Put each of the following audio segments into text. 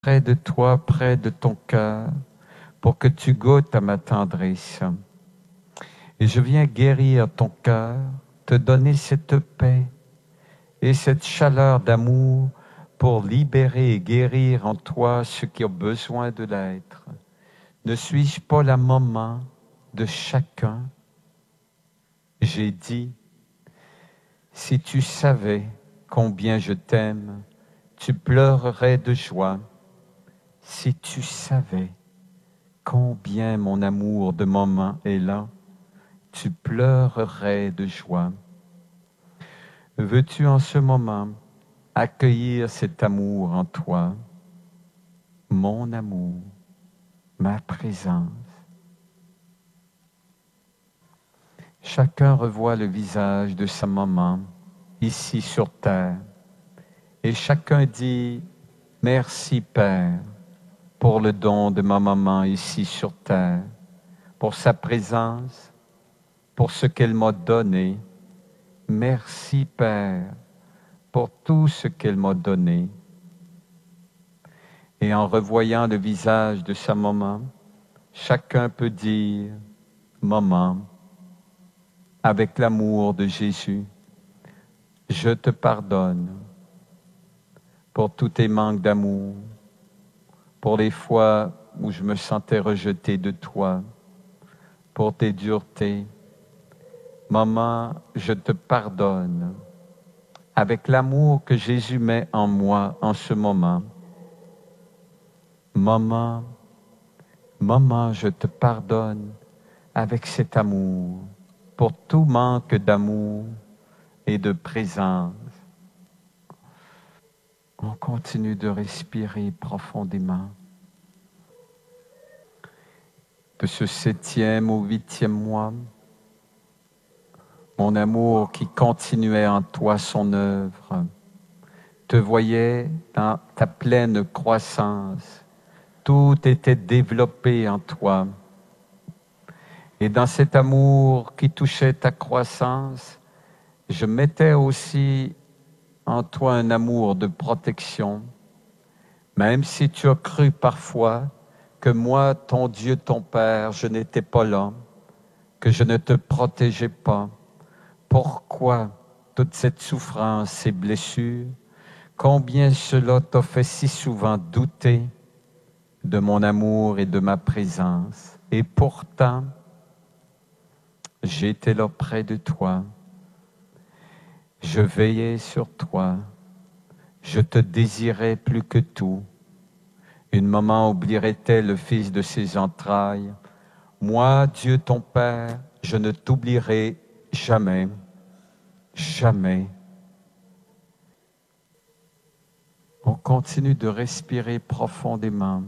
près de toi, près de ton cœur, pour que tu goûtes à ma tendresse. Et je viens guérir ton cœur, te donner cette paix et cette chaleur d'amour pour libérer et guérir en toi ce qui a besoin de l'être. Ne suis-je pas la maman de chacun? J'ai dit, si tu savais combien je t'aime, tu pleurerais de joie. Si tu savais combien mon amour de maman est là, tu pleurerais de joie. Veux-tu en ce moment accueillir cet amour en toi, mon amour, ma présence? Chacun revoit le visage de sa maman ici sur terre et chacun dit « Merci Père pour le don de ma maman ici sur terre, pour sa présence, pour ce qu'elle m'a donné. Merci Père pour tout ce qu'elle m'a donné. » Et en revoyant le visage de sa maman, chacun peut dire « Maman, avec l'amour de Jésus, je te pardonne pour tous tes manques d'amour, pour les fois où je me sentais rejeté de toi, pour tes duretés. Maman, je te pardonne avec l'amour que Jésus met en moi en ce moment. Maman, maman, je te pardonne avec cet amour pour tout manque d'amour et de présence. On continue de respirer profondément. De ce 7e au 8e mois, mon amour qui continuait en toi son œuvre, te voyais dans ta pleine croissance. Tout était développé en toi. Et dans cet amour qui touchait ta croissance, je mettais aussi en toi un amour de protection, même si tu as cru parfois que moi, ton Dieu, ton Père, je n'étais pas là, que je ne te protégeais pas. Pourquoi toute cette souffrance, ces blessures? Combien cela t'a fait si souvent douter de mon amour et de ma présence? Et pourtant, j'étais là près de toi. Je veillais sur toi. Je te désirais plus que tout. Une maman oublierait-elle le fils de ses entrailles? Moi, Dieu ton Père, je ne t'oublierai jamais, jamais. On continue de respirer profondément.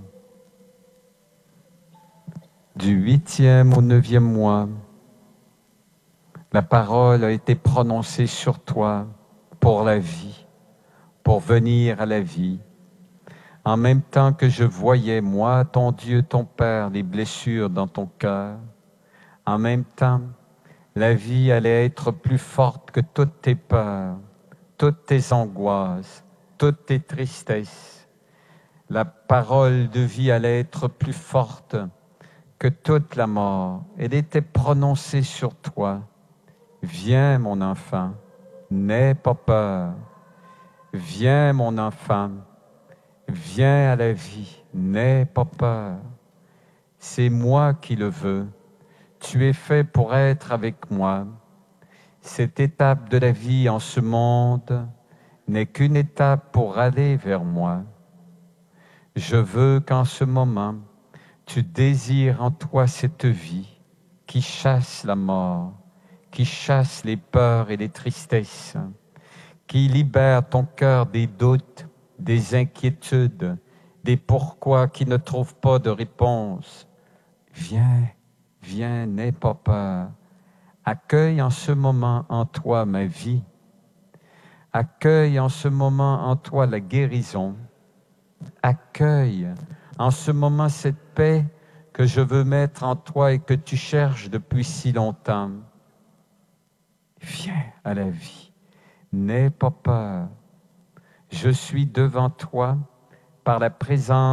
Du 8e au 9e mois, la parole a été prononcée sur toi pour la vie, pour venir à la vie. En même temps que je voyais, moi, ton Dieu, ton Père, les blessures dans ton cœur, en même temps, la vie allait être plus forte que toutes tes peurs, toutes tes angoisses, toutes tes tristesses. La parole de vie allait être plus forte que toute la mort. Elle était prononcée sur toi. Viens, mon enfant, n'aie pas peur. Viens, mon enfant, viens à la vie, n'aie pas peur. C'est moi qui le veux. Tu es fait pour être avec moi. Cette étape de la vie en ce monde n'est qu'une étape pour aller vers moi. Je veux qu'en ce moment, tu désires en toi cette vie qui chasse la mort, qui chasse les peurs et les tristesses, qui libère ton cœur des doutes, des inquiétudes, des pourquoi qui ne trouvent pas de réponse. Viens, viens, n'aie pas peur. Accueille en ce moment en toi ma vie. Accueille en ce moment en toi la guérison. Accueille en ce moment cette paix que je veux mettre en toi et que tu cherches depuis si longtemps. Viens à la vie. N'aie pas peur. Je suis devant toi. par la présence